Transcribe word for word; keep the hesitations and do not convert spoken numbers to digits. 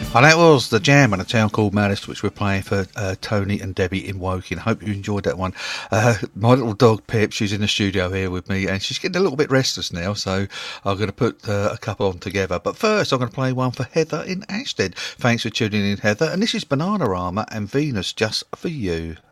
And that was The Jam and A Town Called Malice, which we're playing for uh, Tony and Debbie in Woking. Hope you enjoyed that one. Uh, my little dog Pip, she's in the studio here with me, and she's getting a little bit restless now, so I'm going to put uh, a couple on together. But first, I'm going to play one for Heather in Ashted. Thanks for tuning in, Heather. And this is Bananarama and Venus, Just For You.